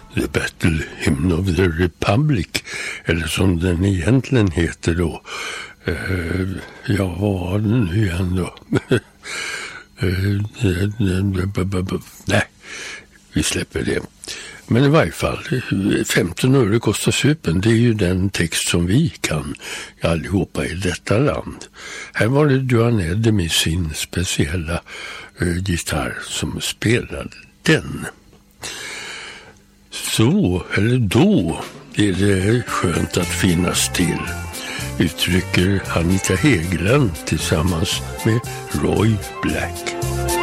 The Battle Hymn of the Republic, eller som den egentligen heter då. Ja, vad var den nu igen då? Nej, vi släpper det. Men i varje fall, 15 öre kostar supen. Det är ju den text som vi kan allihopa i detta land. Här var det Duane med sin speciella gitarr som spelade den. Så, eller då, är det skönt att finnas till, uttrycker Anita Hegeland tillsammans med Roy Black.